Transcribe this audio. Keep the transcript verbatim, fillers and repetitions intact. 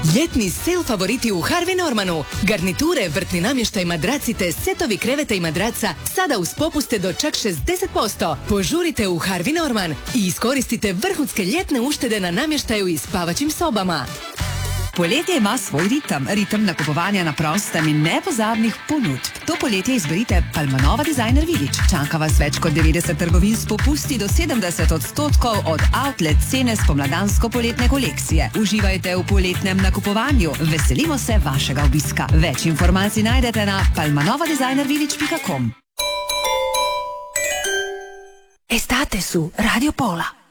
Ljetni sale favoriti u Harvey Normanu. Garniture, vrtni namještaj, madracite, setovi kreveta i madraca sada uz popuste do čak šezdeset posto. Požurite u Harvey Norman i iskoristite vrhunske ljetne uštede na namještaju i spavaćim sobama. Poletje ima svoj ritem, ritem nakupovanja na prostem in nepozabnih ponudb. To poletje izberite Palmanova Designer Village. Čaka vas več kot devetdeset trgovin s popusti do sedemdeset odstotkov od outlet cene spomladansko poletne kolekcije. Uživajte v poletnem nakupovanju. Veselimo se vašega obiska. Več informacij najdete na palmanova designer village pika com. Estate su Radio Pola.